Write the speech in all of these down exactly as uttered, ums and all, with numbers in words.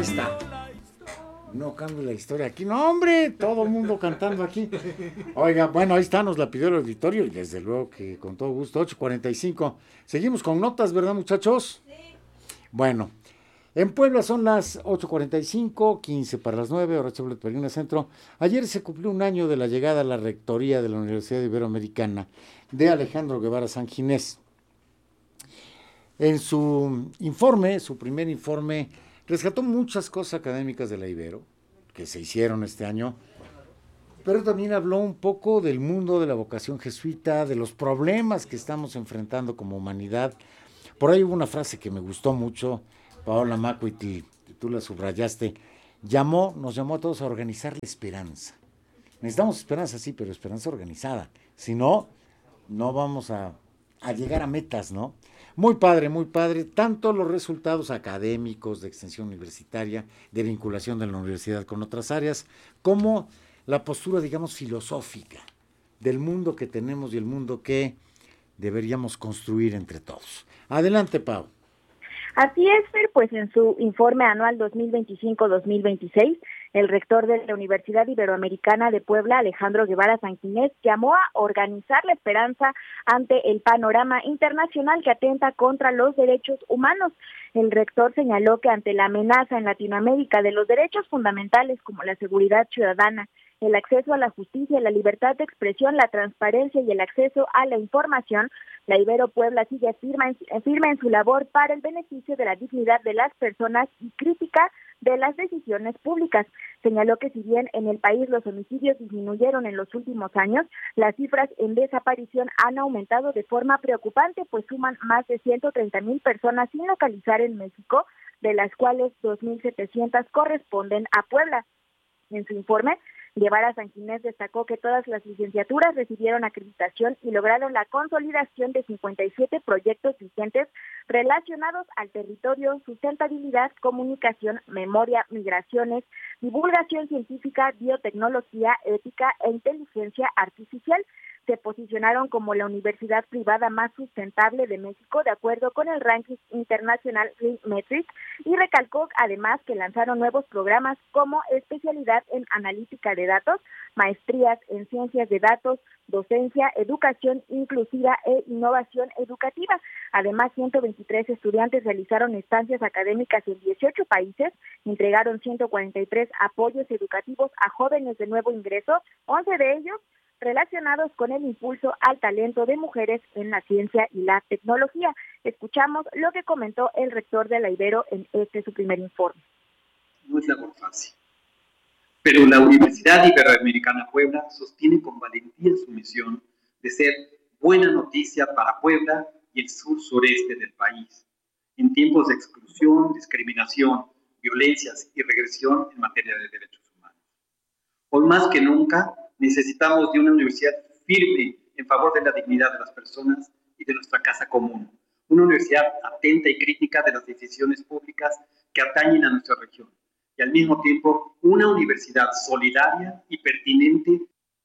ahí está. No cambie la historia aquí. No, hombre, todo el mundo cantando aquí. Oiga, bueno, ahí está, nos la pidió el auditorio y desde luego que con todo gusto, ocho cuarenta y cinco. Seguimos con notas, ¿verdad, muchachos? Sí. Bueno, en Puebla son las ocho cuarenta y cinco, quince para las nueve, hora Chevrolet Pelina Centro. Ayer se cumplió un año de la llegada a la rectoría de la Universidad Iberoamericana de Alejandro Guevara Sanginés. En su informe, su primer informe, rescató muchas cosas académicas de la Ibero que se hicieron este año, pero también habló un poco del mundo de la vocación jesuita, de los problemas que estamos enfrentando como humanidad. Por ahí hubo una frase que me gustó mucho, Paola Macuitl, tú la subrayaste, llamó, nos llamó a todos a organizar la esperanza. Necesitamos esperanza, sí, pero esperanza organizada. Si no, no vamos a, a llegar a metas, ¿no? Muy padre, muy padre, tanto los resultados académicos de extensión universitaria, de vinculación de la universidad con otras áreas, como la postura, digamos, filosófica del mundo que tenemos y el mundo que deberíamos construir entre todos. Adelante, Pau. Así es, Fer, pues en su informe anual dos mil veinticinco dos mil veintiséis, el rector de la Universidad Iberoamericana de Puebla, Alejandro Guevara Sanginés, llamó a organizar la esperanza ante el panorama internacional que atenta contra los derechos humanos. El rector señaló que ante la amenaza en Latinoamérica de los derechos fundamentales como la seguridad ciudadana, el acceso a la justicia, la libertad de expresión, la transparencia y el acceso a la información, la Ibero Puebla sigue firme en, firme en su labor para el beneficio de la dignidad de las personas y crítica de las decisiones públicas. Señaló que si bien en el país los homicidios disminuyeron en los últimos años, las cifras en desaparición han aumentado de forma preocupante, pues suman más de ciento treinta mil personas sin localizar en México, de las cuales dos mil setecientas corresponden a Puebla. En su informe, Guevara Sanginés destacó que todas las licenciaturas recibieron acreditación y lograron la consolidación de cincuenta y siete proyectos vigentes relacionados al territorio, sustentabilidad, comunicación, memoria, migraciones, divulgación científica, biotecnología, ética e inteligencia artificial. Se posicionaron como la universidad privada más sustentable de México de acuerdo con el ranking internacional Green Metrics y recalcó además que lanzaron nuevos programas como especialidad en analítica de datos, maestrías en ciencias de datos, docencia, educación inclusiva e innovación educativa. Además, ciento veintitrés estudiantes realizaron estancias académicas en dieciocho países, entregaron ciento cuarenta y tres apoyos educativos a jóvenes de nuevo ingreso, once de ellos relacionados con el impulso al talento de mujeres en la ciencia y la tecnología. Escuchamos lo que comentó el rector de la Ibero en este su primer informe. No es labor fácil, pero la Universidad Iberoamericana Puebla sostiene con valentía su misión de ser buena noticia para Puebla y el sur-sureste del país, en tiempos de exclusión, discriminación, violencias y regresión en materia de derechos humanos. Hoy más que nunca necesitamos de una universidad firme en favor de la dignidad de las personas y de nuestra casa común. Una universidad atenta y crítica de las decisiones públicas que atañen a nuestra región. Y al mismo tiempo, una universidad solidaria y pertinente.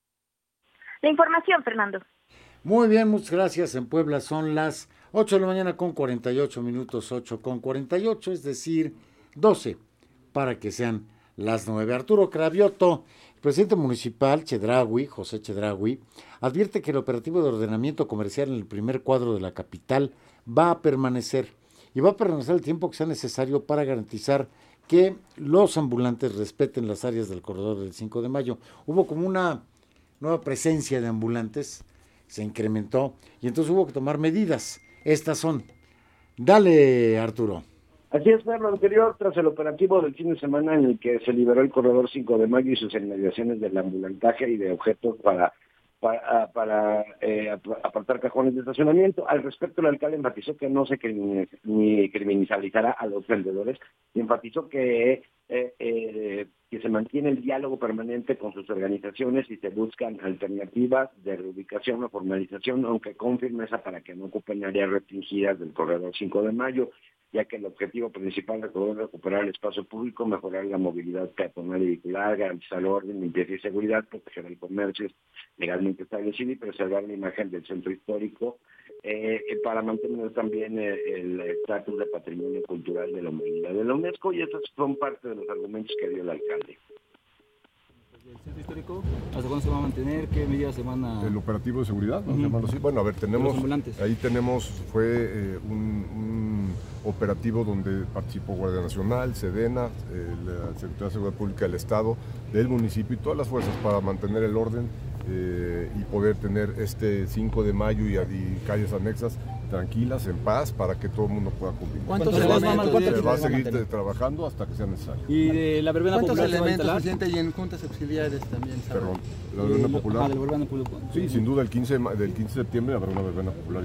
La información, Fernando. Muy bien, muchas gracias. En Puebla son las ocho de la mañana con cuarenta y ocho minutos, ocho con cuarenta y ocho, es decir, doce, para que sean las nueve. Arturo Cravioto, presidente municipal Chedraui, José Chedraui, advierte que el operativo de ordenamiento comercial en el primer cuadro de la capital va a permanecer y va a permanecer el tiempo que sea necesario para garantizar que los ambulantes respeten las áreas del corredor del cinco de mayo. Hubo como una nueva presencia de ambulantes, se incrementó y entonces hubo que tomar medidas. Estas son. Dale, Arturo. Así es, Fer, lo anterior tras el operativo del fin de semana en el que se liberó el corredor cinco de mayo y sus inmediaciones del ambulantaje y de objetos para para, para eh, apartar cajones de estacionamiento. Al respecto, el alcalde enfatizó que no se criminaliz- ni criminalizará a los vendedores y enfatizó que eh, eh, que se mantiene el diálogo permanente con sus organizaciones y se buscan alternativas de reubicación o formalización, aunque con firmeza para que no ocupen áreas restringidas del corredor cinco de mayo. ya que el objetivo principal es recuperar el espacio público, mejorar la movilidad peatonal y vehicular, garantizar el orden, limpieza y seguridad, proteger el comercio legalmente establecido y preservar la imagen del centro histórico, eh, para mantener también eh, el estatus de patrimonio cultural de la humanidad de la UNESCO, y esos son parte de los argumentos que dio el alcalde. ¿El centro histórico hasta cuándo se va a mantener? ¿Qué medidas se van a...? El operativo de seguridad, vamos a llamarlo así. Bueno, a ver, tenemos, ahí tenemos, fue eh, un, un operativo donde participó Guardia Nacional, Sedena, eh, la Secretaría de Seguridad Pública del Estado, del municipio y todas las fuerzas para mantener el orden eh, y poder tener este cinco de mayo y, y calles anexas tranquilas, en paz, para que todo el mundo pueda cumplir. ¿Cuántos se elementos va, se va a seguir trabajando hasta que sea necesario. ¿Y de la verbena ¿Cuántos popular elementos, presidente, y en juntas auxiliares también? ¿Sabe? Perdón, ¿la verbena popular? Ah, de la verbena popular. Sí, sin duda, el quince, del quince de septiembre habrá una verbena popular.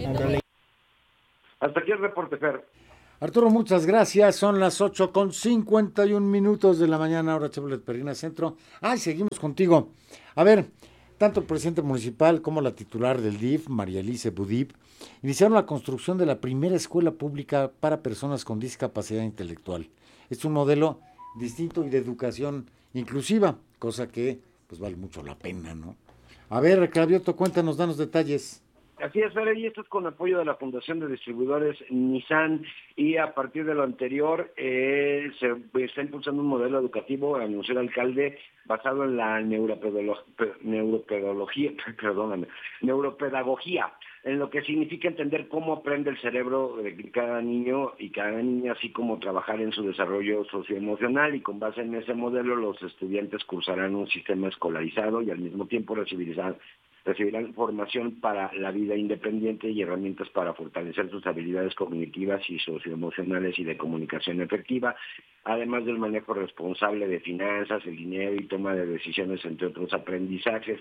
Hasta aquí el reporte, Fer. Arturo, muchas gracias. Son las ocho con cincuenta y un minutos de la mañana, ahora Chevrolet Perrina Centro. Ah, y seguimos contigo. A ver, tanto el presidente municipal como la titular del D I F, María Elise Budip, iniciaron la construcción de la primera escuela pública para personas con discapacidad intelectual. Es un modelo distinto y de educación inclusiva, cosa que pues vale mucho la pena, ¿no? A ver, Cravioto, cuéntanos, danos detalles. Así es, Fer, y esto es con apoyo de la Fundación de Distribuidores Nissan, y a partir de lo anterior eh, se está impulsando un modelo educativo, anunció el alcalde, basado en la neuropedagogía, neuropedagogía, perdóname, neuropedagogía, en lo que significa entender cómo aprende el cerebro de cada niño y cada niña, así como trabajar en su desarrollo socioemocional, y con base en ese modelo los estudiantes cursarán un sistema escolarizado y al mismo tiempo recibirán recibirán formación para la vida independiente y herramientas para fortalecer sus habilidades cognitivas y socioemocionales y de comunicación efectiva, además del manejo responsable de finanzas, el dinero y toma de decisiones, entre otros aprendizajes,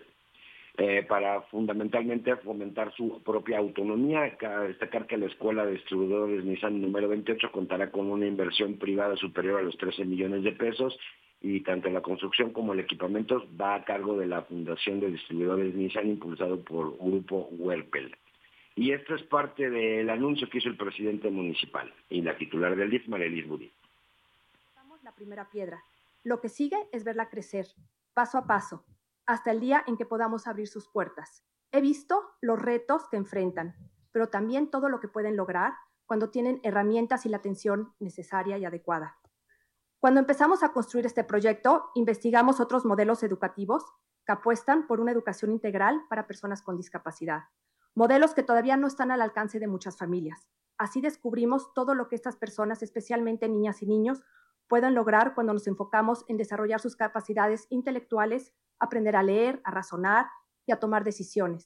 eh, para fundamentalmente fomentar su propia autonomía. Cabe destacar que la Escuela de Distribuidores Nissan número veintiocho contará con una inversión privada superior a los trece millones de pesos, y tanto la construcción como el equipamiento va a cargo de la Fundación de Distribuidores Nissan, impulsado por Grupo Huerpel. Y esto es parte del anuncio que hizo el presidente municipal y la titular del D I F, María Elise Budip. Estamos la primera piedra. Lo que sigue es verla crecer, paso a paso, hasta el día en que podamos abrir sus puertas. He visto los retos que enfrentan, pero también todo lo que pueden lograr cuando tienen herramientas y la atención necesaria y adecuada. Cuando empezamos a construir este proyecto, investigamos otros modelos educativos que apuestan por una educación integral para personas con discapacidad, modelos que todavía no están al alcance de muchas familias. Así descubrimos todo lo que estas personas, especialmente niñas y niños, pueden lograr cuando nos enfocamos en desarrollar sus capacidades intelectuales, aprender a leer, a razonar y a tomar decisiones.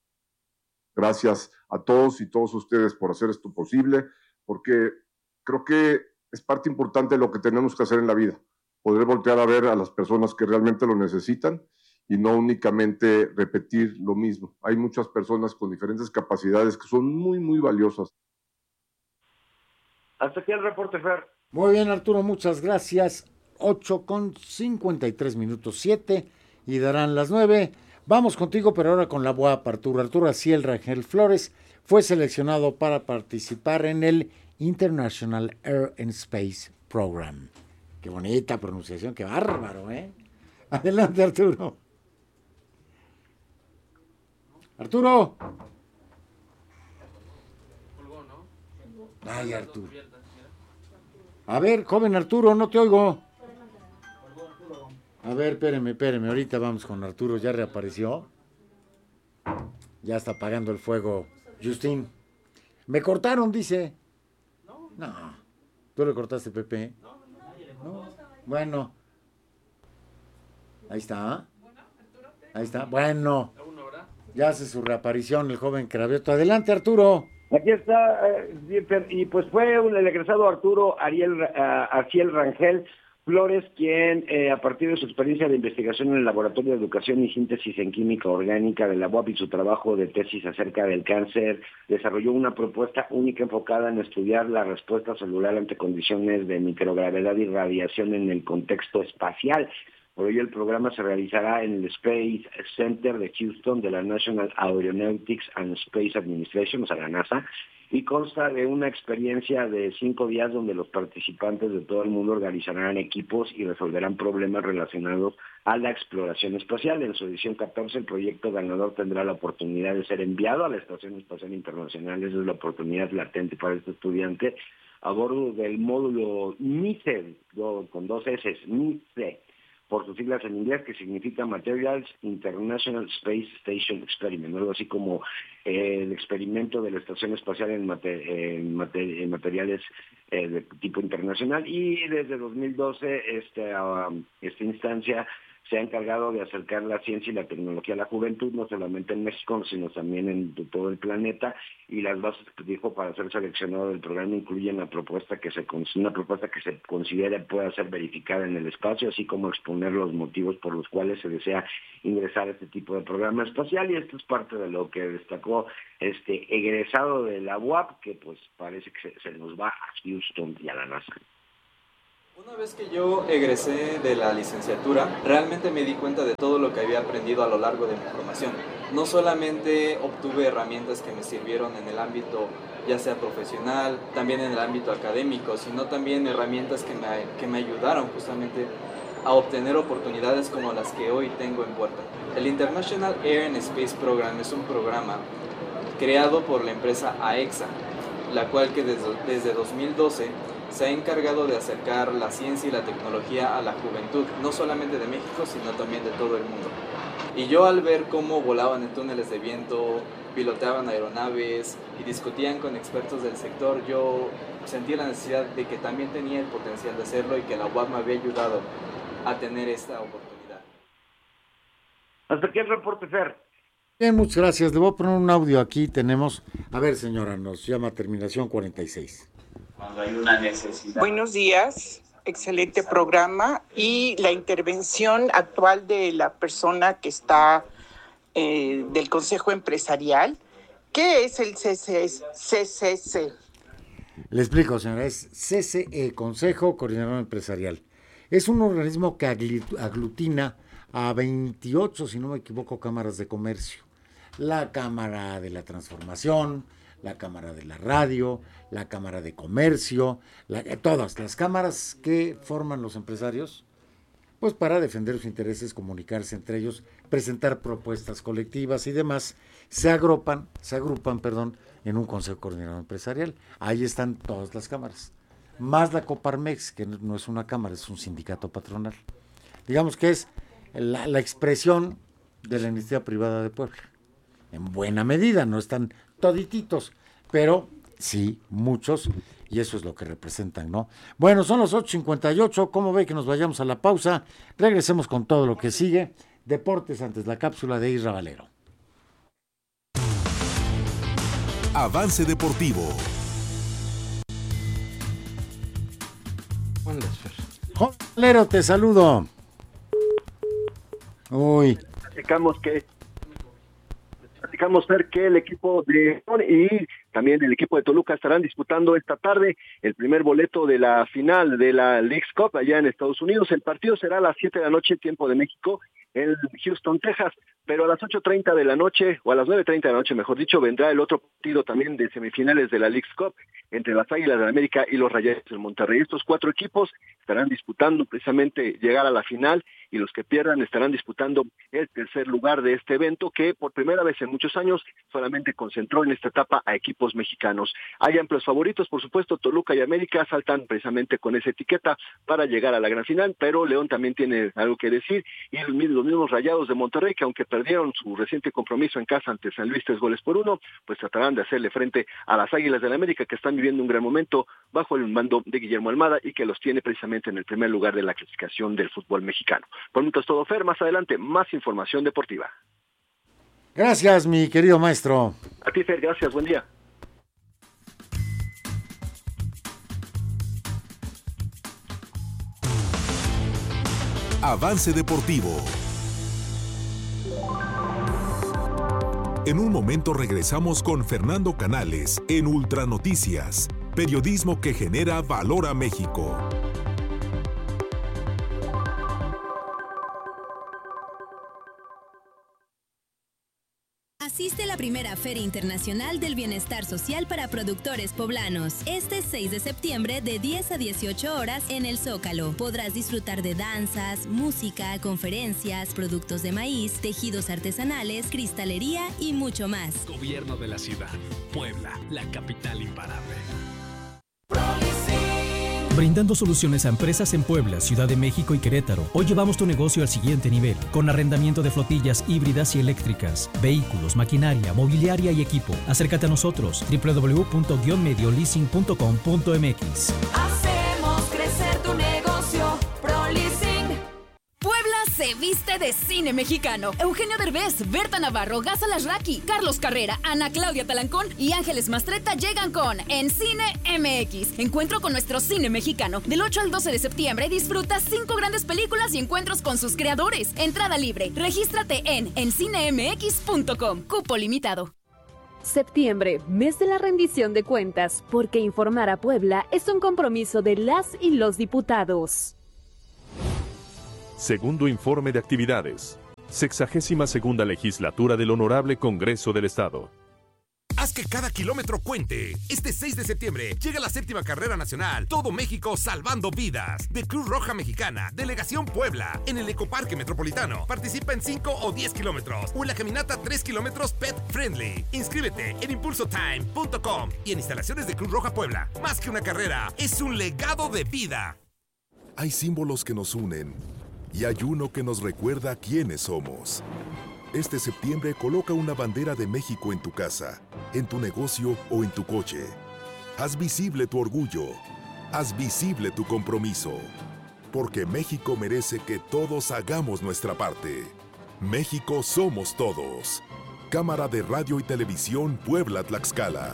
Gracias a todos y todos ustedes por hacer esto posible, porque creo que es parte importante de lo que tenemos que hacer en la vida, poder voltear a ver a las personas que realmente lo necesitan y no únicamente repetir lo mismo. Hay muchas personas con diferentes capacidades que son muy, muy valiosas. Hasta aquí el reporte, Fer. Muy bien, Arturo, muchas gracias. ocho con cincuenta y tres minutos, siete, y darán las nueve. Vamos contigo, pero ahora con la guapa, Arturo. Arturo Aciel Rangel Flores fue seleccionado para participar en el International Air and Space Program. Qué bonita pronunciación, qué bárbaro, ¿eh? Adelante, Arturo. Arturo. Ay, Arturo. A ver, joven Arturo, no te oigo. A ver, espéreme, espéreme, ahorita vamos con Arturo, ya reapareció. Ya está apagando el fuego, Justin. Me cortaron, dice. No. ¿Tú le cortaste, Pepe? No. Bueno. Ahí está. Ahí está. Bueno. Ya hace su reaparición el joven Cravioto. Adelante, Arturo. Aquí está, eh, y pues fue un, el egresado Arturo Ariel, uh, Aciel Rangel Flores, quien eh, a partir de su experiencia de investigación en el Laboratorio de Educación y Síntesis en Química Orgánica de la U A P y su trabajo de tesis acerca del cáncer, desarrolló una propuesta única enfocada en estudiar la respuesta celular ante condiciones de microgravedad y radiación en el contexto espacial. Por ello, el programa se realizará en el Space Center de Houston de la National Aeronautics and Space Administration, o sea, la NASA, y consta de una experiencia de cinco días donde los participantes de todo el mundo organizarán equipos y resolverán problemas relacionados a la exploración espacial. En su edición catorce, el proyecto ganador tendrá la oportunidad de ser enviado a la Estación Espacial Internacional. Esa es la oportunidad latente para este estudiante a bordo del módulo MICE, con dos S, MICE, por sus siglas en inglés, que significa Materials International Space Station Experiment, algo así como eh, el experimento de la Estación Espacial en, mater, en, mater, en materiales eh, de tipo internacional. Y desde dos mil doce este, um, esta instancia se ha encargado de acercar la ciencia y la tecnología a la juventud, no solamente en México, sino también en todo el planeta, y las bases que dijo para ser seleccionado del programa incluyen la propuesta que se una propuesta que se considera pueda ser verificada en el espacio, así como exponer los motivos por los cuales se desea ingresar a este tipo de programa espacial, y esto es parte de lo que destacó este egresado de la U A P, que pues parece que se, se nos va a Houston y a la NASA. Una vez que yo egresé de la licenciatura, realmente me di cuenta de todo lo que había aprendido a lo largo de mi formación. No solamente obtuve herramientas que me sirvieron en el ámbito ya sea profesional, también en el ámbito académico, sino también herramientas que me, que me ayudaron justamente a obtener oportunidades como las que hoy tengo en puerta. El International Air and Space Program es un programa creado por la empresa AEXA, la cual que desde, desde dos mil doce se ha encargado de acercar la ciencia y la tecnología a la juventud, no solamente de México, sino también de todo el mundo. Y yo al ver cómo volaban en túneles de viento, piloteaban aeronaves y discutían con expertos del sector, yo sentí la necesidad de que también tenía el potencial de hacerlo y que la U A P me había ayudado a tener esta oportunidad. Hasta aquí el reporte, Fer. Bien, muchas gracias. Le voy a poner un audio aquí. Tenemos, a ver señora, nos llama terminación cuarenta y seis. Cuando hay una necesidad. Buenos días, excelente programa, y la intervención actual de la persona que está eh, del Consejo Empresarial. ¿Qué es el C C C? Le explico, señora, es C C E, Consejo Coordinador Empresarial. Es un organismo que aglutina a veintiocho, si no me equivoco, cámaras de comercio. La Cámara de la Transformación, la Cámara de la Radio, la Cámara de Comercio, la, todas las cámaras que forman los empresarios, pues para defender sus intereses, comunicarse entre ellos, presentar propuestas colectivas y demás, se agrupan, se agrupan, perdón, en un Consejo Coordinador Empresarial. Ahí están todas las cámaras, más la Coparmex, que no es una cámara, es un sindicato patronal. Digamos que es la, la expresión de la iniciativa privada de Puebla. En buena medida, no están todititos, pero sí, muchos, y eso es lo que representan, ¿no? Bueno, son las ocho cincuenta y ocho, ¿cómo ve que nos vayamos a la pausa? Regresemos con todo lo que sigue. Deportes antes, la cápsula de Isra Valero. Avance Deportivo. Juan Valero, te saludo. Uy. Platicamos que Platicamos ver que el equipo de y también el equipo de Toluca estarán disputando esta tarde el primer boleto de la final de la Leagues Cup allá en Estados Unidos. El partido será a las siete de la noche, tiempo de México, en Houston, Texas, pero a las ocho treinta de la noche, o a las nueve treinta de la noche, mejor dicho, vendrá el otro partido también de semifinales de la Leagues Cup entre las Águilas de la América y los Rayados del Monterrey. Estos cuatro equipos estarán disputando precisamente llegar a la final, y los que pierdan estarán disputando el tercer lugar de este evento, que por primera vez en muchos años solamente concentró en esta etapa a equipos mexicanos. Hay amplios favoritos, por supuesto, Toluca y América saltan precisamente con esa etiqueta para llegar a la gran final, pero León también tiene algo que decir, y los mismos Rayados de Monterrey, que aunque perdieron su reciente compromiso en casa ante San Luis tres goles por uno, pues tratarán de hacerle frente a las Águilas de la América, que están viviendo un gran momento bajo el mando de Guillermo Almada y que los tiene precisamente en el primer lugar de la clasificación del fútbol mexicano. Por mientras todo, Fer, más adelante más información deportiva. Gracias, mi querido maestro. A ti, Fer, gracias, buen día. Avance Deportivo. En un momento regresamos con Fernando Canales en Ultra Noticias, periodismo que genera valor a México. Asiste a la primera Feria Internacional del Bienestar Social para Productores Poblanos. Este seis de septiembre de diez a dieciocho horas en el Zócalo. Podrás disfrutar de danzas, música, conferencias, productos de maíz, tejidos artesanales, cristalería y mucho más. Gobierno de la ciudad. Puebla, la capital imparable. Brindando soluciones a empresas en Puebla, Ciudad de México y Querétaro. Hoy llevamos tu negocio al siguiente nivel, con arrendamiento de flotillas híbridas y eléctricas, vehículos, maquinaria, mobiliaria y equipo. Acércate a nosotros, doble u doble u doble u punto mediolizing punto com punto m x. Hacemos crecer tu negocio, ProLeasing. Puebla se viste de cine mexicano. Eugenio Derbez, Berta Navarro, Gaza Lasraki, Carlos Carrera, Ana Claudia Talancón y Ángeles Mastretta llegan con En Cine M X. Encuentro con nuestro cine mexicano. Del ocho al doce de septiembre disfruta cinco grandes películas y encuentros con sus creadores. Entrada libre. Regístrate en en cine m x punto com. Cupo limitado. Septiembre, mes de la rendición de cuentas, porque informar a Puebla es un compromiso de las y los diputados. Segundo informe de actividades. Sexagésima segunda legislatura del Honorable Congreso del Estado. Haz que cada kilómetro cuente. Este seis de septiembre llega la séptima carrera nacional Todo México Salvando Vidas de Cruz Roja Mexicana, Delegación Puebla, en el Ecoparque Metropolitano. Participa en cinco o diez kilómetros o en la caminata tres kilómetros Pet Friendly. Inscríbete en impulso time punto com y en instalaciones de Cruz Roja Puebla. Más que una carrera, es un legado de vida. Hay símbolos que nos unen y hay uno que nos recuerda quiénes somos. Este septiembre coloca una bandera de México en tu casa, en tu negocio o en tu coche. Haz visible tu orgullo. Haz visible tu compromiso. Porque México merece que todos hagamos nuestra parte. México somos todos. Cámara de Radio y Televisión Puebla-Tlaxcala.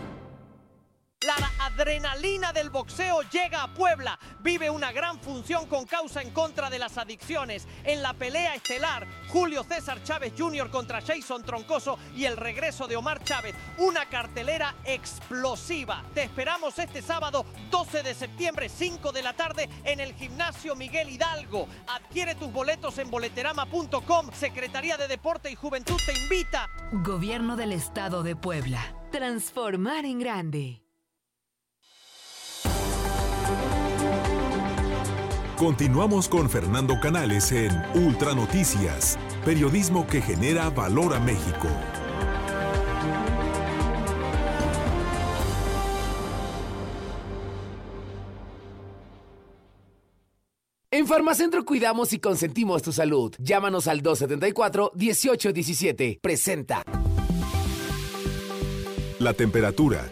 La adrenalina del boxeo llega a Puebla. Vive una gran función con causa en contra de las adicciones. En la pelea estelar, Julio César Chávez junior contra Jason Troncoso y el regreso de Omar Chávez. Una cartelera explosiva. Te esperamos este sábado doce de septiembre, cinco de la tarde, en el Gimnasio Miguel Hidalgo. Adquiere tus boletos en boleterama punto com. Secretaría de Deporte y Juventud te invita. Gobierno del Estado de Puebla. Transformar en grande. Continuamos con Fernando Canales en Ultra Noticias, periodismo que genera valor a México. En Farmacentro cuidamos y consentimos tu salud. Llámanos al dos setenta y cuatro, dieciocho diecisiete. Presenta. La temperatura.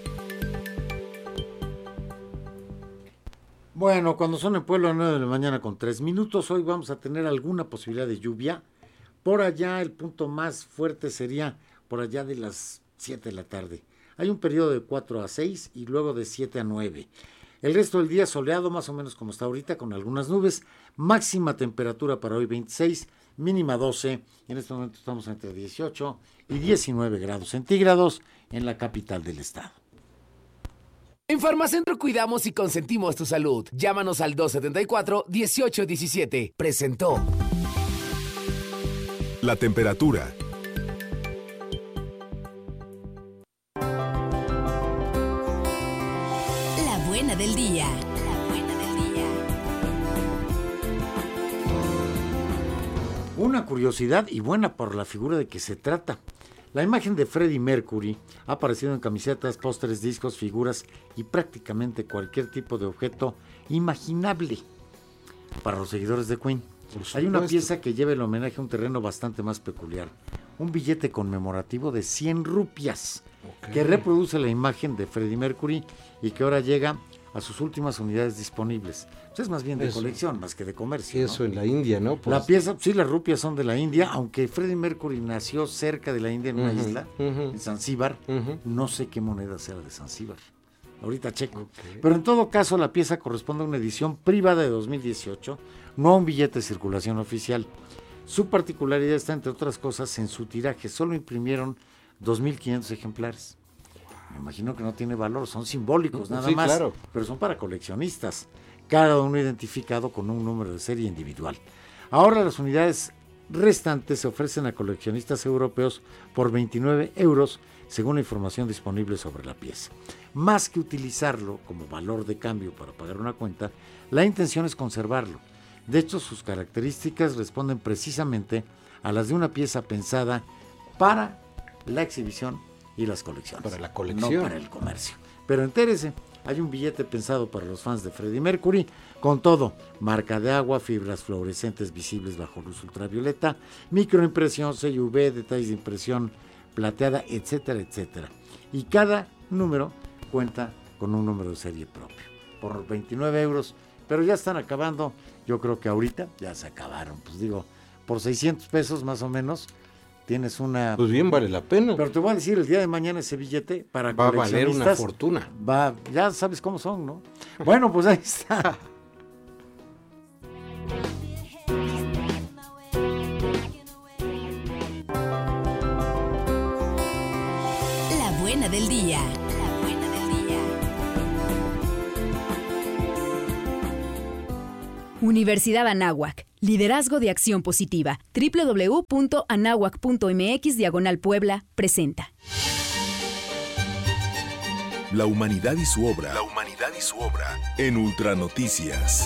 Bueno, cuando son en Puebla, nueve de la mañana con tres minutos, hoy vamos a tener alguna posibilidad de lluvia. Por allá el punto más fuerte sería por allá de las siete de la tarde. Hay un periodo de cuatro a seis y luego de siete a nueve. El resto del día soleado, más o menos como está ahorita, con algunas nubes. Máxima temperatura para hoy veintiséis, mínima doce. En este momento estamos entre dieciocho y diecinueve grados centígrados en la capital del estado. En Farmacentro cuidamos y consentimos tu salud. Llámanos al dos setenta y cuatro, dieciocho diecisiete. Presentó. La temperatura. La buena del día. La buena del día. Una curiosidad y buena por la figura de que se trata. La imagen de Freddie Mercury ha aparecido en camisetas, pósteres, discos, figuras y prácticamente cualquier tipo de objeto imaginable para los seguidores de Queen. Hay una pieza que lleva el homenaje a un terreno bastante más peculiar. Un billete conmemorativo de cien rupias okay. que reproduce la imagen de Freddie Mercury y que ahora llega a sus últimas unidades disponibles. Pues es más bien de eso, colección, más que de comercio. Eso ¿no? en la India, ¿no? Pues... La pieza, sí, las rupias son de la India, aunque Freddie Mercury nació cerca de la India en una uh-huh, isla, uh-huh. en Zanzíbar. Uh-huh. No sé qué moneda sea la de Zanzíbar. Ahorita checo. Okay. Pero en todo caso, la pieza corresponde a una edición privada de dos mil dieciocho, no a un billete de circulación oficial. Su particularidad está, entre otras cosas, en su tiraje. Solo imprimieron dos mil quinientos ejemplares. Me imagino que no tiene valor, son simbólicos nada sí, más, claro. pero son para coleccionistas, cada uno identificado con un número de serie individual. Ahora las unidades restantes se ofrecen a coleccionistas europeos por veintinueve euros, según la información disponible sobre la pieza. Más que utilizarlo como valor de cambio para pagar una cuenta, la intención es conservarlo. De hecho, sus características responden precisamente a las de una pieza pensada para la exhibición y las colecciones. Para la colección. No para el comercio. Pero entérese, hay un billete pensado para los fans de Freddie Mercury, con todo, marca de agua, fibras fluorescentes visibles bajo luz ultravioleta, microimpresión, sello U V, detalles de impresión plateada, etcétera, etcétera. Y cada número cuenta con un número de serie propio, por veintinueve euros, pero ya están acabando, yo creo que ahorita ya se acabaron, pues digo, por seiscientos pesos más o menos, tienes una... Pues bien vale la pena. Pero te voy a decir, el día de mañana ese billete para va a valer una fortuna. Va, ya sabes cómo son, ¿no? Bueno, pues ahí está. La buena del día. La buena del día. Universidad Anáhuac. Liderazgo de Acción Positiva. doble u doble u doble u punto anáhuac punto m x diagonal Puebla presenta. La humanidad y su obra. La humanidad y su obra. En Ultranoticias.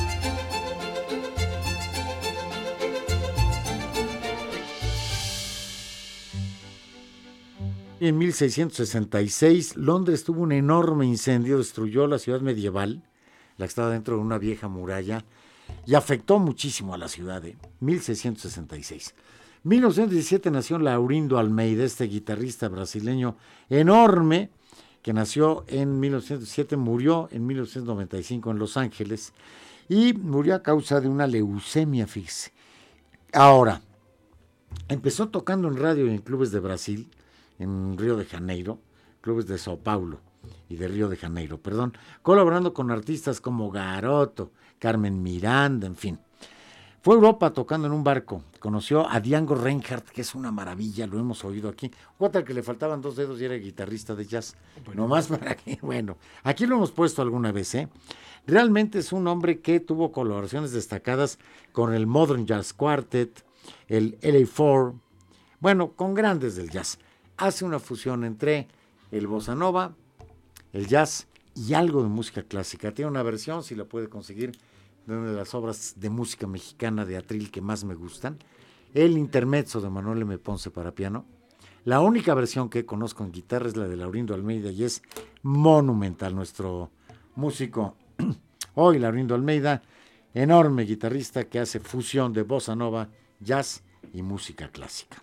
En mil seiscientos sesenta y seis, Londres tuvo un enorme incendio, destruyó la ciudad medieval, la que estaba dentro de una vieja muralla, y afectó muchísimo a la ciudad. ¿eh? mil seiscientos sesenta y seis. mil novecientos diecisiete nació Laurindo Almeida, este guitarrista brasileño enorme, que nació en mil novecientos siete, murió en mil novecientos noventa y cinco en Los Ángeles, y murió a causa de una leucemia, fíjese. Ahora, empezó tocando en radio y en clubes de Brasil, en Río de Janeiro, clubes de Sao Paulo y de Río de Janeiro, perdón, colaborando con artistas como Garoto, Carmen Miranda, en fin. Fue a Europa tocando en un barco, conoció a Django Reinhardt, que es una maravilla, lo hemos oído aquí, otra que le faltaban dos dedos y era guitarrista de jazz, bueno. Nomás para que, bueno, aquí lo hemos puesto alguna vez, ¿eh? Realmente es un hombre que tuvo colaboraciones destacadas con el Modern Jazz Quartet, el L A cuatro, bueno, con grandes del jazz. Hace una fusión entre el bossa nova, el jazz y algo de música clásica. Tiene una versión, si la puede conseguir, de una de las obras de música mexicana de atril que más me gustan, el Intermezzo de Manuel M. Ponce para piano. La única versión que conozco en guitarra es la de Laurindo Almeida y es monumental. Nuestro músico hoy, Laurindo Almeida, enorme guitarrista que hace fusión de bossa nova, jazz y música clásica.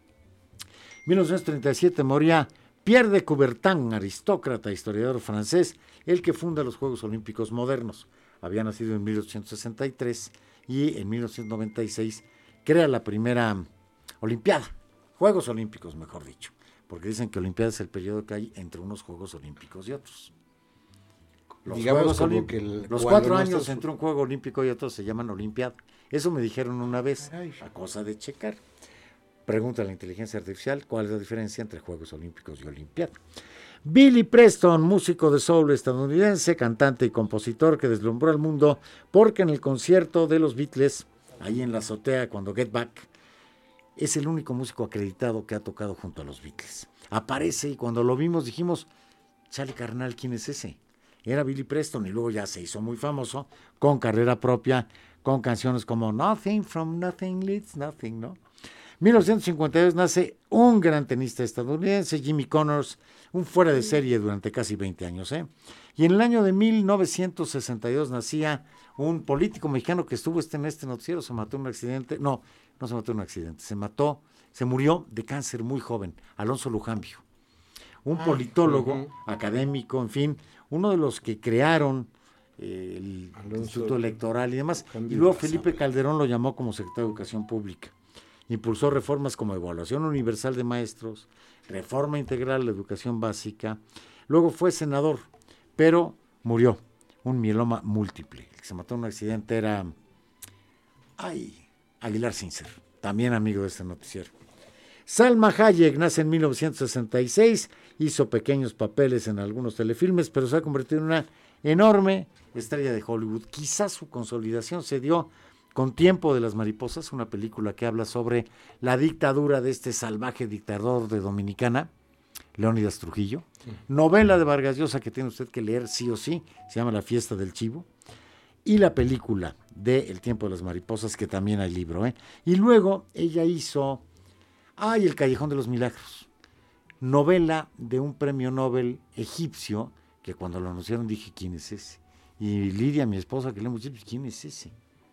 mil novecientos treinta y siete moría Pierre de Coubertin, aristócrata, historiador francés, el que funda los Juegos Olímpicos modernos. Había nacido en mil ochocientos sesenta y tres y en mil novecientos noventa y seis crea la primera Olimpiada, Juegos Olímpicos, mejor dicho, porque dicen que Olimpiada es el periodo que hay entre unos Juegos Olímpicos y otros. Los, Juegos Olímpicos, que el, los cuatro no años estás... entre un Juego Olímpico y otro se llaman Olimpiada. Eso me dijeron una vez, Ay. a cosa de checar. Pregunta a la inteligencia artificial cuál es la diferencia entre Juegos Olímpicos y Olimpiada. Billy Preston, músico de soul estadounidense, cantante y compositor que deslumbró al mundo porque en el concierto de los Beatles, ahí en la azotea cuando Get Back, es el único músico acreditado que ha tocado junto a los Beatles. Aparece y cuando lo vimos dijimos, chale carnal, ¿quién es ese? Era Billy Preston y luego ya se hizo muy famoso con carrera propia, con canciones como Nothing from Nothing Leads Nothing, ¿no? mil novecientos cincuenta y dos nace un gran tenista estadounidense, Jimmy Connors, un fuera de serie durante casi veinte años. ¿eh? Y en el año de mil novecientos sesenta y dos nacía un político mexicano que estuvo este, en este noticiero, se mató en un accidente, no, no se mató en un accidente, se mató, se murió de cáncer muy joven, Alonso Lujambio. Un ah, politólogo, uh-huh. académico, en fin, uno de los que crearon eh, el Alonso, Instituto Electoral y demás. Y luego Felipe Calderón lo llamó como secretario de Educación Pública. Impulsó reformas como evaluación universal de maestros, reforma integral de la educación básica. Luego fue senador, pero murió, un mieloma múltiple. El que se mató en un accidente era ay, Aguilar Sincer, también amigo de este noticiero. Salma Hayek nace en mil novecientos sesenta y seis, hizo pequeños papeles en algunos telefilmes, pero se ha convertido en una enorme estrella de Hollywood. Quizás su consolidación se dio con Tiempo de las Mariposas, una película que habla sobre la dictadura de este salvaje dictador de Dominicana, Leónidas Trujillo. Novela de Vargas Llosa que tiene usted que leer sí o sí, se llama La Fiesta del Chivo. Y la película de El Tiempo de las Mariposas, que también hay libro, ¿eh? Y luego ella hizo, ay, El Callejón de los Milagros, novela de un premio Nobel egipcio, que cuando lo anunciaron dije, ¿quién es ese? Y Lidia, mi esposa, que le hemos dicho, ¿quién es ese?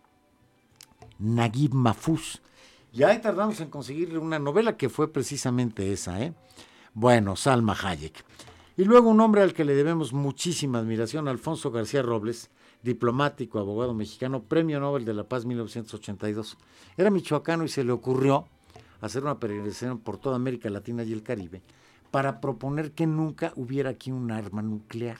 Naguib Mahfouz. Y ahí tardamos en conseguirle una novela que fue precisamente esa, ¿eh? Bueno, Salma Hayek. Y luego un hombre al que le debemos muchísima admiración, Alfonso García Robles, diplomático, abogado mexicano, Premio Nobel de la Paz mil novecientos ochenta y dos. Era michoacano y se le ocurrió hacer una peregrinación por toda América Latina y el Caribe para proponer que nunca hubiera aquí un arma nuclear.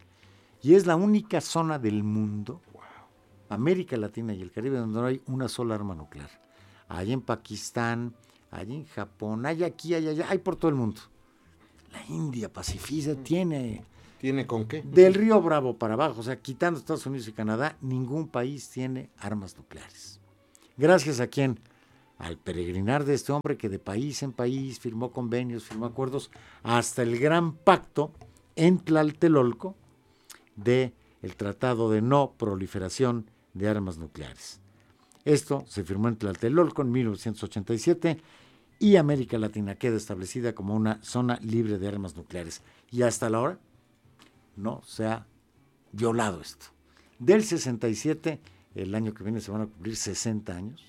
Y es la única zona del mundo, América Latina y el Caribe, donde no hay una sola arma nuclear. Hay en Pakistán, hay en Japón, hay aquí, hay allá, hay por todo el mundo. La India pacifista tiene... ¿Tiene con qué? Del Río Bravo para abajo, o sea, quitando Estados Unidos y Canadá, ningún país tiene armas nucleares. Gracias a quién? Al peregrinar de este hombre que de país en país firmó convenios, firmó acuerdos, hasta el gran pacto en Tlatelolco de el Tratado de No Proliferación de Armas Nucleares. Esto se firmó en Tlatelolco en mil novecientos ochenta y siete y América Latina queda establecida como una zona libre de armas nucleares. Y hasta la hora no se ha violado esto. Del sesenta y siete, el año que viene se van a cumplir sesenta años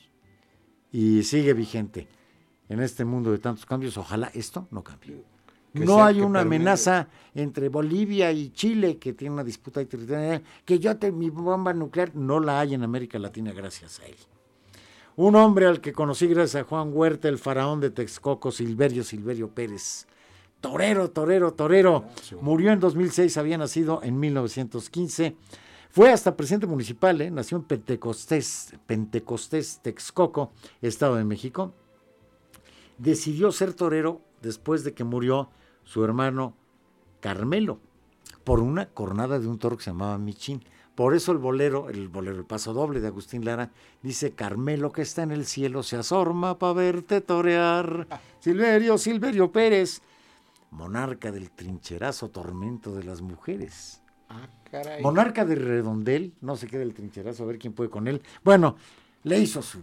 y sigue vigente en este mundo de tantos cambios. Ojalá esto no cambie. Que no hay una permite. amenaza entre Bolivia y Chile, que tiene una disputa territorial, que yo tengo mi bomba nuclear, no la hay en América Latina gracias a él. Un hombre al que conocí gracias a Juan Huerta, el faraón de Texcoco, Silverio Silverio Pérez. Torero, torero, torero. Murió en dos mil seis, había nacido en mil novecientos quince. Fue hasta presidente municipal, ¿eh? Nació en Pentecostés, Pentecostés, Texcoco, Estado de México. Decidió ser torero después de que murió su hermano Carmelo, por una cornada de un toro que se llamaba Michín. Por eso el bolero, el bolero El Paso Doble de Agustín Lara, dice: Carmelo que está en el cielo se asoma para verte torear. Silverio, Silverio Pérez, monarca del trincherazo, tormento de las mujeres. Ah, caray. Monarca de Redondel, no sé qué del trincherazo, a ver quién puede con él. Bueno, le hizo su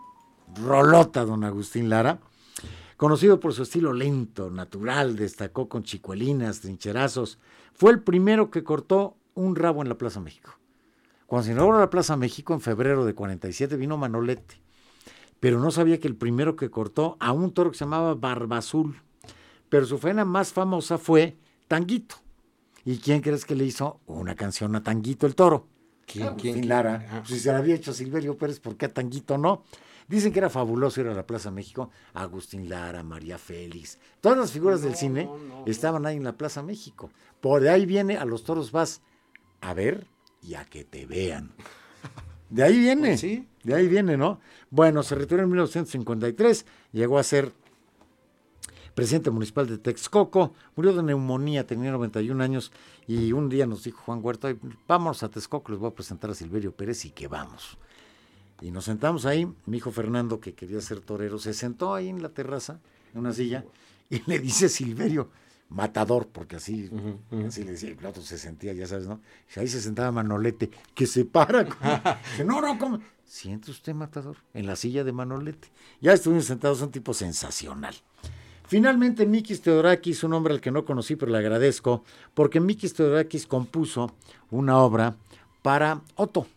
rolota don Agustín Lara. Conocido por su estilo lento, natural, destacó con chicuelinas, trincherazos. Fue el primero que cortó un rabo en la Plaza México. Cuando se inauguró la Plaza México en febrero de cuarenta y siete vino Manolete, pero no sabía que el primero que cortó a un toro que se llamaba Barba Azul. Pero su faena más famosa fue Tanguito. ¿Y quién crees que le hizo una canción a Tanguito el toro? ¿Quién? Agustín ¿Quién? Lara. Ah. Pues si se la había hecho Silverio Pérez, ¿por qué a Tanguito no? Dicen que era fabuloso ir a la Plaza México. Agustín Lara, María Félix, todas las figuras no, del cine no, no, estaban ahí en la Plaza México. Por ahí viene, a los toros vas a ver y a que te vean. De ahí viene, pues sí. de ahí viene, ¿no? Bueno, se retiró en mil novecientos cincuenta y tres, llegó a ser presidente municipal de Texcoco, murió de neumonía, tenía noventa y un años, y un día nos dijo Juan Huerta: vamos a Texcoco, les voy a presentar a Silverio Pérez y que vamos. Y nos sentamos ahí, mi hijo Fernando, que quería ser torero, se sentó ahí en la terraza, en una silla, y le dice Silverio, matador, porque así, uh-huh, uh-huh. así le decía, el otro se sentía, ya sabes, ¿no? Y ahí se sentaba Manolete, que se para. Dice, no, no, ¿cómo? Siente usted, matador, en la silla de Manolete. Ya estuvimos sentados, un tipo sensacional. Finalmente, Mikis Theodorakis, un hombre al que no conocí, pero le agradezco, porque Mikis Theodorakis compuso una obra para Otto.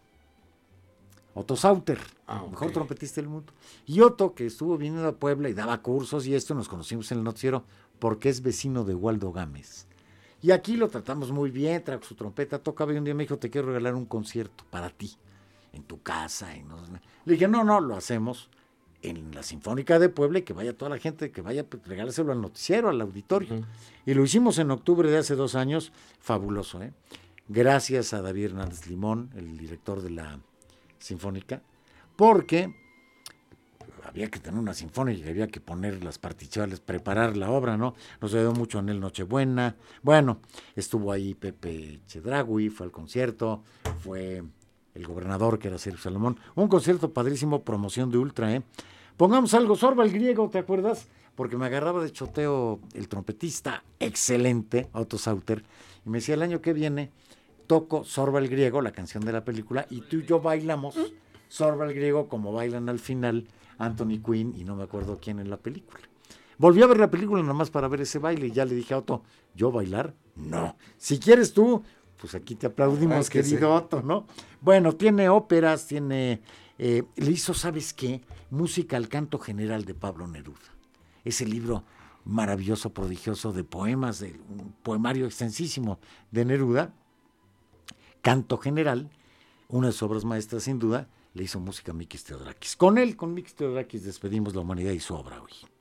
Otto Sauter, ah, okay. mejor trompetista del mundo. Y Otto, que estuvo viniendo a Puebla y daba cursos y esto, nos conocimos en el noticiero porque es vecino de Waldo Gámez. Y aquí lo tratamos muy bien, trajo su trompeta, tocaba y un día me dijo: te quiero regalar un concierto para ti, en tu casa. Y no, le dije, no, no, lo hacemos en la Sinfónica de Puebla y que vaya toda la gente, que vaya, pues, regálaselo al noticiero, al auditorio. Uh-huh. Y lo hicimos en octubre de hace dos años, fabuloso, ¿eh? Gracias a David Hernández Limón, el director de la Sinfónica, porque había que tener una sinfónica, había que poner las particiones, preparar la obra, ¿no? Nos ayudó mucho Anel Nochebuena. Bueno, estuvo ahí Pepe Chedragui, fue al concierto, fue el gobernador que era Sergio Salomón. Un concierto padrísimo, promoción de Ultra, ¿eh? Pongamos algo, Sorba el Griego, ¿te acuerdas? Porque me agarraba de choteo el trompetista excelente, Otto Sauter, y me decía, el año que viene toco Sorba el Griego, la canción de la película, y tú y yo bailamos Sorba el Griego como bailan al final Anthony Quinn y no me acuerdo quién en la película. Volví a ver la película nada más para ver ese baile y ya le dije a Otto, ¿yo bailar? No. Si quieres tú, pues aquí te aplaudimos, ah, querido sí. Otto, ¿no? Bueno, tiene óperas, tiene... Eh, le hizo, ¿sabes qué? Música al canto general de Pablo Neruda. Ese libro maravilloso, prodigioso de poemas, de un poemario extensísimo de Neruda, Canto General, una de sus obras maestras sin duda, le hizo música a Mikis Theodorakis. Con él, con Mikis Theodorakis, despedimos la humanidad y su obra hoy.